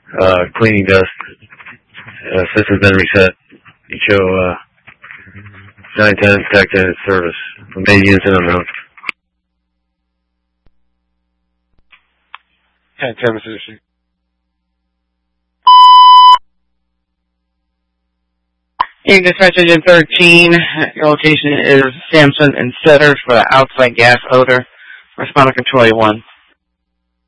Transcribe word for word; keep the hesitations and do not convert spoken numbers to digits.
uh, cleaning dust. Uh, system's been reset. You show uh, nine ten stacked in its service. From main units in unknown. ten ten, Mister District. In dispatch engine thirteen, your location is Samson and Setters for the outside gas odor. Responder control one.